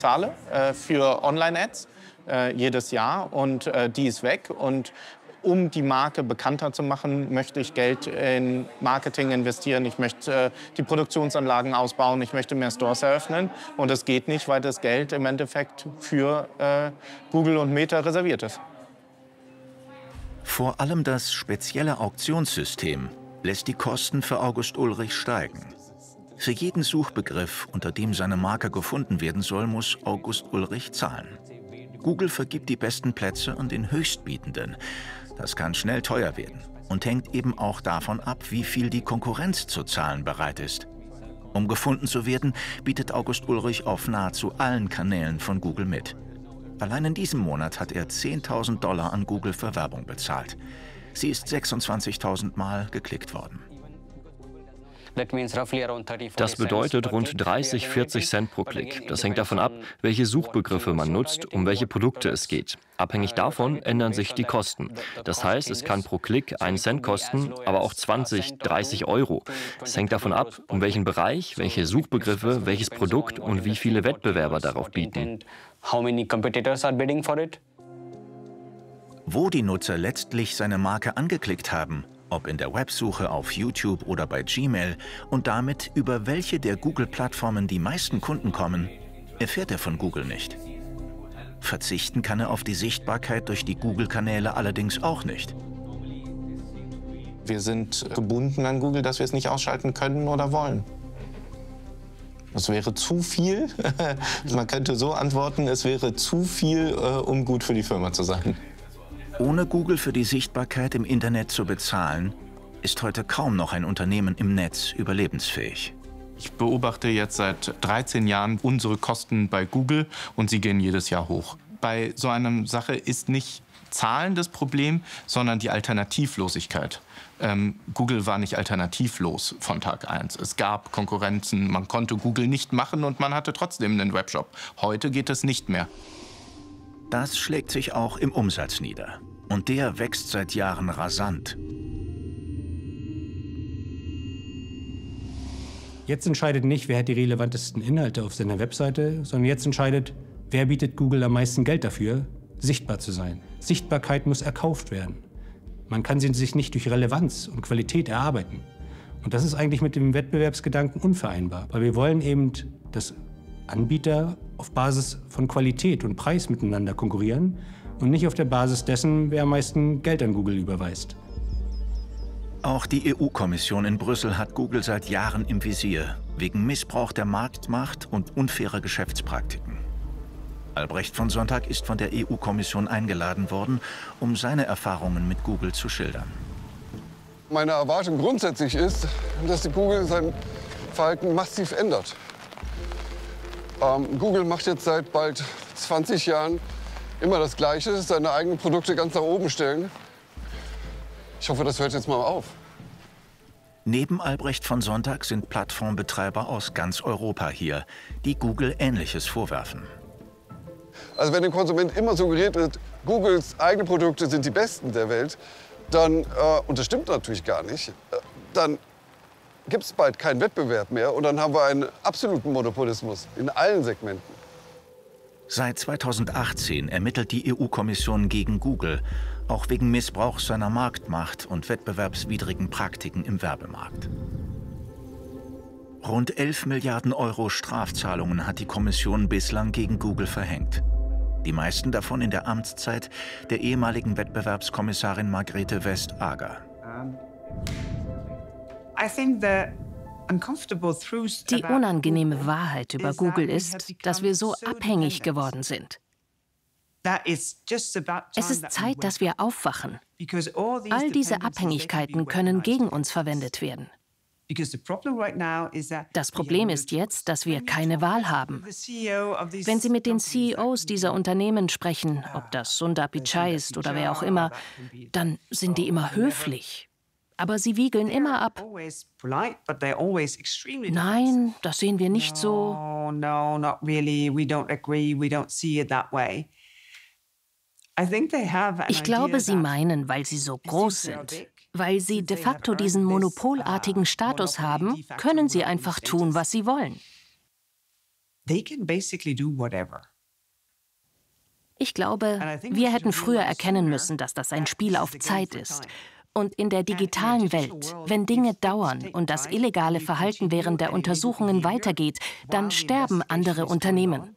Zahle für Online-Ads jedes Jahr und die ist weg. Und um die Marke bekannter zu machen, möchte ich Geld in Marketing investieren. Ich möchte die Produktionsanlagen ausbauen. Ich möchte mehr Stores eröffnen. Und das geht nicht, weil das Geld im Endeffekt für Google und Meta reserviert ist. Vor allem das spezielle Auktionssystem lässt die Kosten für August Ulrich steigen. Für jeden Suchbegriff, unter dem seine Marke gefunden werden soll, muss August Ulrich zahlen. Google vergibt die besten Plätze an den Höchstbietenden. Das kann schnell teuer werden und hängt eben auch davon ab, wie viel die Konkurrenz zu zahlen bereit ist. Um gefunden zu werden, bietet August Ulrich auf nahezu allen Kanälen von Google mit. Allein in diesem Monat hat er 10.000 $ an Google für Werbung bezahlt. Sie ist 26.000 Mal geklickt worden. Das bedeutet rund 30, 40 Cent pro Klick. Das hängt davon ab, welche Suchbegriffe man nutzt, um welche Produkte es geht. Abhängig davon ändern sich die Kosten. Das heißt, es kann pro Klick 1 Cent kosten, aber auch 20, 30 Euro. Es hängt davon ab, um welchen Bereich, welche Suchbegriffe, welches Produkt und wie viele Wettbewerber darauf bieten. Wo die Nutzer letztlich seine Marke angeklickt haben, ob in der Websuche auf YouTube oder bei Gmail und damit über welche der Google-Plattformen die meisten Kunden kommen, erfährt er von Google nicht. Verzichten kann er auf die Sichtbarkeit durch die Google-Kanäle allerdings auch nicht. Wir sind gebunden an Google, dass wir es nicht ausschalten können oder wollen. Das wäre zu viel. Man könnte so antworten, es wäre zu viel, um gut für die Firma zu sein. Ohne Google für die Sichtbarkeit im Internet zu bezahlen, ist heute kaum noch ein Unternehmen im Netz überlebensfähig. Ich beobachte jetzt seit 13 Jahren unsere Kosten bei Google und sie gehen jedes Jahr hoch. Bei so einer Sache ist nicht Zahlen das Problem, sondern die Alternativlosigkeit. Google war nicht alternativlos von Tag 1. Es gab Konkurrenzen, man konnte Google nicht machen und man hatte trotzdem einen Webshop. Heute geht es nicht mehr. Das schlägt sich auch im Umsatz nieder. Und der wächst seit Jahren rasant. Jetzt entscheidet nicht, wer hat die relevantesten Inhalte auf seiner Webseite, sondern jetzt entscheidet, wer bietet Google am meisten Geld dafür, sichtbar zu sein. Sichtbarkeit muss erkauft werden. Man kann sie sich nicht durch Relevanz und Qualität erarbeiten. Und das ist eigentlich mit dem Wettbewerbsgedanken unvereinbar, weil wir wollen eben, dass Anbieter auf Basis von Qualität und Preis miteinander konkurrieren und nicht auf der Basis dessen, wer am meisten Geld an Google überweist. Auch die EU-Kommission in Brüssel hat Google seit Jahren im Visier, wegen Missbrauch der Marktmacht und unfairer Geschäftspraktiken. Albrecht von Sonntag ist von der EU-Kommission eingeladen worden, um seine Erfahrungen mit Google zu schildern. Meine Erwartung grundsätzlich ist, dass die Google sein Verhalten massiv ändert. Google macht jetzt seit bald 20 Jahren immer das Gleiche, seine eigenen Produkte ganz nach oben stellen. Ich hoffe, das hört jetzt mal auf. Neben Albrecht von Sonntag sind Plattformbetreiber aus ganz Europa hier, die Google Ähnliches vorwerfen. Also wenn dem Konsument immer suggeriert wird, Googles eigene Produkte sind die besten der Welt, dann, und das stimmt natürlich gar nicht, dann gibt es bald keinen Wettbewerb mehr und dann haben wir einen absoluten Monopolismus in allen Segmenten. Seit 2018 ermittelt die EU-Kommission gegen Google, auch wegen Missbrauchs seiner Marktmacht und wettbewerbswidrigen Praktiken im Werbemarkt. Rund 11 Milliarden Euro Strafzahlungen hat die Kommission bislang gegen Google verhängt. Die meisten davon in der Amtszeit der ehemaligen Wettbewerbskommissarin Margrethe Vestager. Die unangenehme Wahrheit über Google ist, dass wir so abhängig geworden sind. Es ist Zeit, dass wir aufwachen. All diese Abhängigkeiten können gegen uns verwendet werden. Das Problem ist jetzt, dass wir keine Wahl haben. Wenn Sie mit den CEOs dieser Unternehmen sprechen, ob das Sundar Pichai ist oder wer auch immer, dann sind die immer höflich. Aber sie wiegeln immer ab. Nein, das sehen wir nicht so. Ich glaube, sie meinen, weil sie so groß sind. Weil sie de facto diesen monopolartigen Status haben, können sie einfach tun, was sie wollen. Ich glaube, wir hätten früher erkennen müssen, dass das ein Spiel auf Zeit ist. Und in der digitalen Welt, wenn Dinge dauern und das illegale Verhalten während der Untersuchungen weitergeht, dann sterben andere Unternehmen.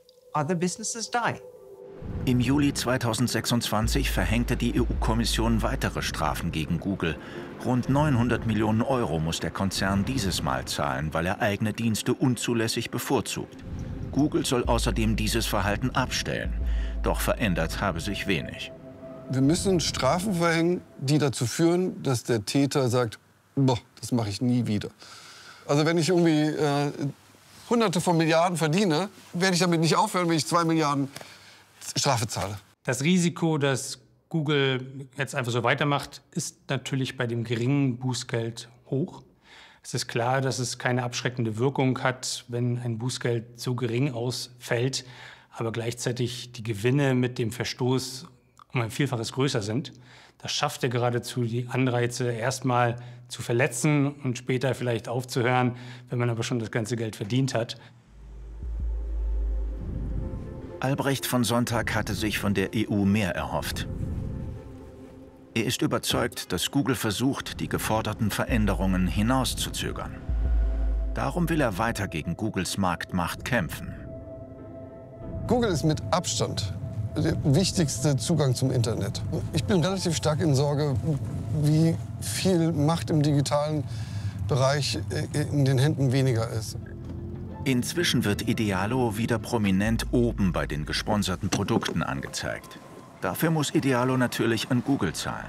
Im Juli 2026 verhängte die EU-Kommission weitere Strafen gegen Google. Rund 900 Millionen Euro muss der Konzern dieses Mal zahlen, weil er eigene Dienste unzulässig bevorzugt. Google soll außerdem dieses Verhalten abstellen. Doch verändert habe sich wenig. Wir müssen Strafen verhängen, die dazu führen, dass der Täter sagt, boah, das mache ich nie wieder. Also wenn ich irgendwie Hunderte von Milliarden verdiene, werde ich damit nicht aufhören, wenn ich 2 Milliarden Strafe zahle. Das Risiko, dass Google jetzt einfach so weitermacht, ist natürlich bei dem geringen Bußgeld hoch. Es ist klar, dass es keine abschreckende Wirkung hat, wenn ein Bußgeld so gering ausfällt, aber gleichzeitig die Gewinne mit dem Verstoß um ein Vielfaches größer sind. Das schafft ja geradezu die Anreize, erstmal zu verletzen und später vielleicht aufzuhören, wenn man aber schon das ganze Geld verdient hat. Albrecht von Sonntag hatte sich von der EU mehr erhofft. Er ist überzeugt, dass Google versucht, die geforderten Veränderungen hinauszuzögern. Darum will er weiter gegen Googles Marktmacht kämpfen. Google ist mit Abstand der wichtigste Zugang zum Internet. Ich bin relativ stark in Sorge, wie viel Macht im digitalen Bereich in den Händen weniger ist. Inzwischen wird Idealo wieder prominent oben bei den gesponserten Produkten angezeigt. Dafür muss Idealo natürlich an Google zahlen.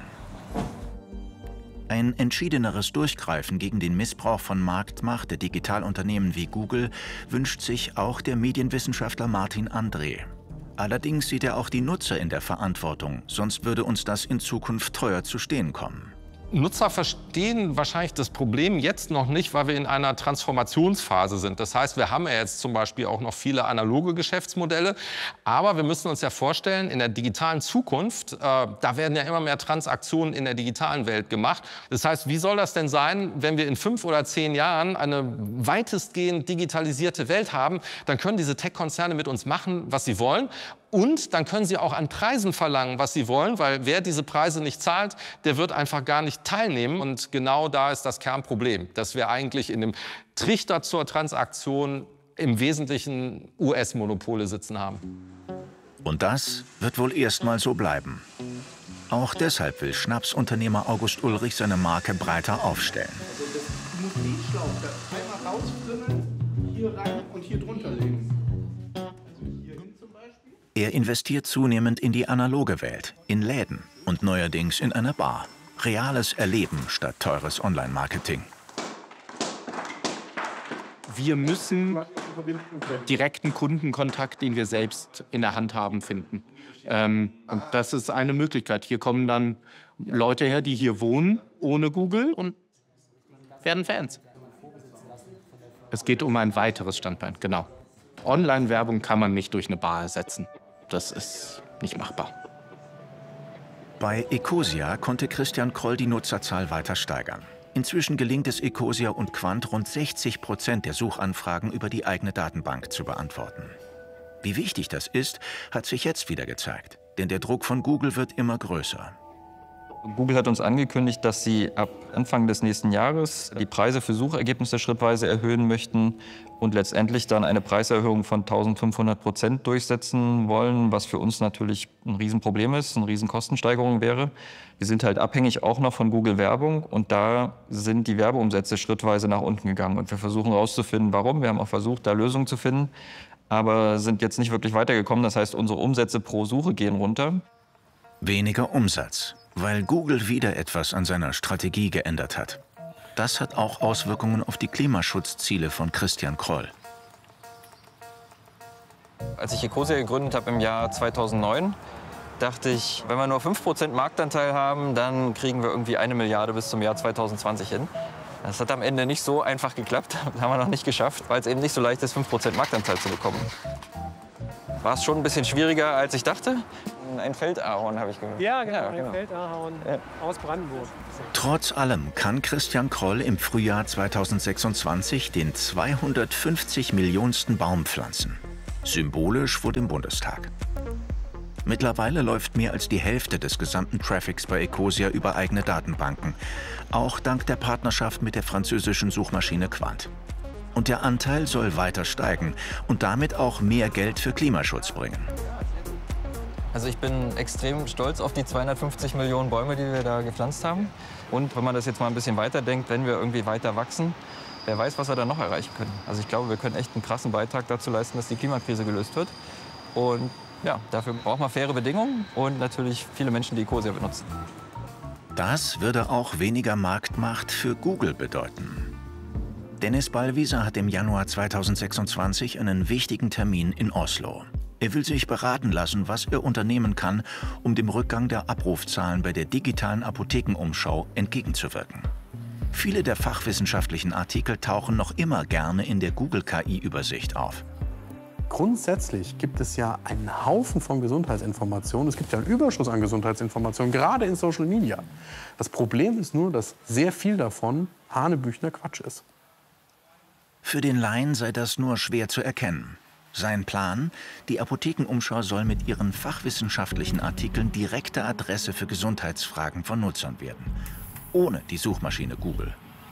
Ein entschiedeneres Durchgreifen gegen den Missbrauch von Marktmacht der Digitalunternehmen wie Google wünscht sich auch der Medienwissenschaftler Martin André. Allerdings sieht er auch die Nutzer in der Verantwortung, sonst würde uns das in Zukunft teuer zu stehen kommen. Nutzer verstehen wahrscheinlich das Problem jetzt noch nicht, weil wir in einer Transformationsphase sind. Das heißt, wir haben ja jetzt zum Beispiel auch noch viele analoge Geschäftsmodelle. Aber wir müssen uns ja vorstellen, in der digitalen Zukunft, da werden ja immer mehr Transaktionen in der digitalen Welt gemacht. Das heißt, wie soll das denn sein, wenn wir in 5 oder 10 Jahren eine weitestgehend digitalisierte Welt haben? Dann können diese Tech-Konzerne mit uns machen, was sie wollen. Und dann können sie auch an Preisen verlangen, was sie wollen, weil wer diese Preise nicht zahlt, der wird einfach gar nicht teilnehmen. Und genau da ist das Kernproblem, dass wir eigentlich in dem Trichter zur Transaktion im Wesentlichen US-Monopole sitzen haben. Und das wird wohl erstmal so bleiben. Auch deshalb will Schnapsunternehmer August Ulrich seine Marke breiter aufstellen. Also das Muskelschlauch, einmal rausfüllen, hier rein und hier drunter legen. Er investiert zunehmend in die analoge Welt, in Läden und neuerdings in einer Bar. Reales Erleben statt teures Online-Marketing. Wir müssen direkten Kundenkontakt, den wir selbst in der Hand haben, finden. Und das ist eine Möglichkeit. Hier kommen dann Leute her, die hier wohnen, ohne Google und werden Fans. Es geht um ein weiteres Standbein, genau. Online-Werbung kann man nicht durch eine Bar ersetzen. Das ist nicht machbar. Bei Ecosia konnte Christian Kroll die Nutzerzahl weiter steigern. Inzwischen gelingt es Ecosia und Quant, rund 60% der Suchanfragen über die eigene Datenbank zu beantworten. Wie wichtig das ist, hat sich jetzt wieder gezeigt. Denn der Druck von Google wird immer größer. Google hat uns angekündigt, dass sie ab Anfang des nächsten Jahres die Preise für Suchergebnisse schrittweise erhöhen möchten und letztendlich dann eine Preiserhöhung von 1500% durchsetzen wollen, was für uns natürlich ein Riesenproblem ist, eine Riesenkostensteigerung wäre. Wir sind halt abhängig auch noch von Google Werbung und da sind die Werbeumsätze schrittweise nach unten gegangen und wir versuchen herauszufinden, warum. Wir haben auch versucht, da Lösungen zu finden, aber sind jetzt nicht wirklich weitergekommen. Das heißt, unsere Umsätze pro Suche gehen runter. Weniger Umsatz, weil Google wieder etwas an seiner Strategie geändert hat. Das hat auch Auswirkungen auf die Klimaschutzziele von Christian Kroll. Als ich Ecosia gegründet habe im Jahr 2009, dachte ich, wenn wir nur 5% Marktanteil haben, dann kriegen wir irgendwie 1 Milliarde bis zum Jahr 2020 hin. Das hat am Ende nicht so einfach geklappt, das haben wir noch nicht geschafft, weil es eben nicht so leicht ist, 5% Marktanteil zu bekommen. War es schon ein bisschen schwieriger, als ich dachte. ein Feldahorn, habe ich gehört. Ja, genau, ein Feldahorn aus Brandenburg. Trotz allem kann Christian Kroll im Frühjahr 2026 den 250 Millionsten Baum pflanzen. Symbolisch vor dem Bundestag. Mittlerweile läuft mehr als die Hälfte des gesamten Traffics bei Ecosia über eigene Datenbanken. Auch dank der Partnerschaft mit der französischen Suchmaschine Qwant. Und der Anteil soll weiter steigen und damit auch mehr Geld für Klimaschutz bringen. Also ich bin extrem stolz auf die 250 Millionen Bäume, die wir da gepflanzt haben. Und wenn man das jetzt mal ein bisschen weiterdenkt, wenn wir irgendwie weiter wachsen, wer weiß, was wir da noch erreichen können. Also ich glaube, wir können echt einen krassen Beitrag dazu leisten, dass die Klimakrise gelöst wird. Und ja, dafür braucht man faire Bedingungen und natürlich viele Menschen, die Ecosia benutzen. Das würde auch weniger Marktmacht für Google bedeuten. Dennis Ballwieser hat im Januar 2026 einen wichtigen Termin in Oslo. Er will sich beraten lassen, was er unternehmen kann, um dem Rückgang der Abrufzahlen bei der digitalen Apothekenumschau entgegenzuwirken. Viele der fachwissenschaftlichen Artikel tauchen noch immer gerne in der Google-KI-Übersicht auf. Grundsätzlich gibt es ja einen Haufen von Gesundheitsinformationen. Es gibt ja einen Überschuss an Gesundheitsinformationen, gerade in Social Media. Das Problem ist nur, dass sehr viel davon hanebüchener Quatsch ist. Für den Laien sei das nur schwer zu erkennen. Sein Plan: Die Apothekenumschau soll mit ihren fachwissenschaftlichen Artikeln direkte Adresse für Gesundheitsfragen von Nutzern werden. Ohne die Suchmaschine Google.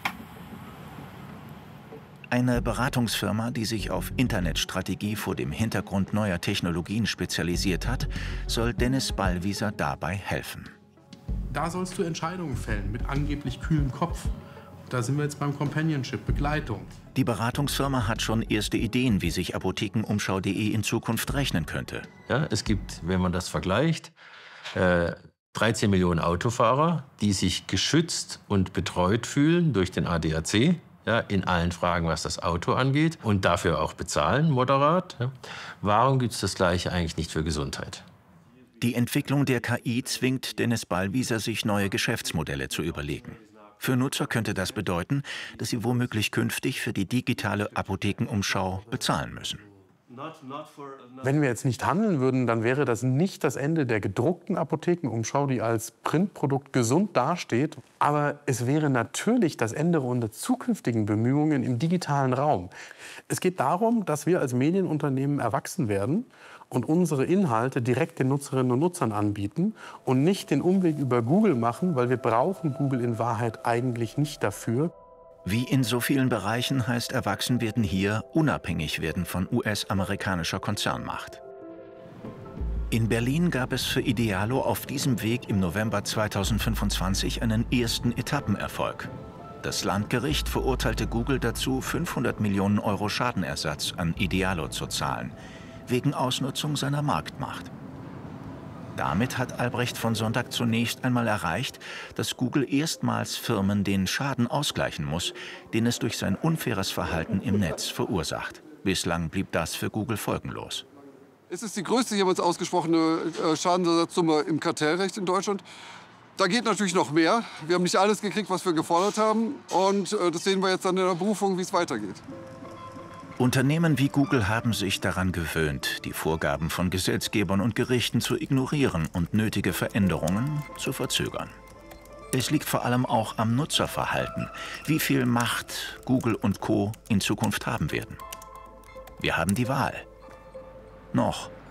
Eine Beratungsfirma, die sich auf Internetstrategie vor dem Hintergrund neuer Technologien spezialisiert hat, soll Dennis Ballwieser dabei helfen. Da sollst du Entscheidungen fällen mit angeblich kühlem Kopf. Da sind wir jetzt beim Companionship, Begleitung. Die Beratungsfirma hat schon erste Ideen, wie sich apothekenumschau.de in Zukunft rechnen könnte. Ja, es gibt, wenn man das vergleicht, 13 Millionen Autofahrer, die sich geschützt und betreut fühlen durch den ADAC. Ja, in allen Fragen, was das Auto angeht, und dafür auch bezahlen, moderat. Ja. Warum gibt es das Gleiche eigentlich nicht für Gesundheit? Die Entwicklung der KI zwingt Dennis Ballwieser, sich neue Geschäftsmodelle zu überlegen. Für Nutzer könnte das bedeuten, dass sie womöglich künftig für die digitale Apothekenumschau bezahlen müssen. Wenn wir jetzt nicht handeln würden, dann wäre das nicht das Ende der gedruckten Apothekenumschau, die als Printprodukt gesund dasteht. Aber es wäre natürlich das Ende unserer zukünftigen Bemühungen im digitalen Raum. Es geht darum, dass wir als Medienunternehmen erwachsen werden und unsere Inhalte direkt den Nutzerinnen und Nutzern anbieten und nicht den Umweg über Google machen, weil wir brauchen Google in Wahrheit eigentlich nicht dafür. Wie in so vielen Bereichen heißt Erwachsenwerden hier unabhängig werden von US-amerikanischer Konzernmacht. In Berlin gab es für Idealo auf diesem Weg im November 2025 einen ersten Etappenerfolg. Das Landgericht verurteilte Google dazu, 500 Millionen Euro Schadenersatz an Idealo zu zahlen, wegen Ausnutzung seiner Marktmacht. Damit hat Albrecht von Sonntag zunächst einmal erreicht, dass Google erstmals Firmen den Schaden ausgleichen muss, den es durch sein unfaires Verhalten im Netz verursacht. Bislang blieb das für Google folgenlos. Es ist die größte jemals ausgesprochene Schadensersatzsumme im Kartellrecht in Deutschland. Da geht natürlich noch mehr. Wir haben nicht alles gekriegt, was wir gefordert haben. Und das sehen wir jetzt dann in der Berufung, wie es weitergeht. Unternehmen wie Google haben sich daran gewöhnt, die Vorgaben von Gesetzgebern und Gerichten zu ignorieren und nötige Veränderungen zu verzögern. Es liegt vor allem auch am Nutzerverhalten, wie viel Macht Google und Co. in Zukunft haben werden. Wir haben die Wahl. Noch